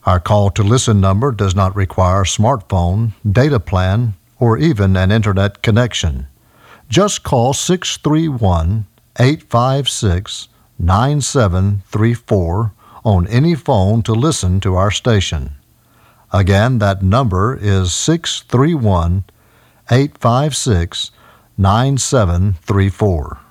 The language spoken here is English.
Our call to listen number does not require a smartphone, data plan, or even an internet connection. Just call 631-856-9734 on any phone to listen to our station. Again, that number is 631-856-9734.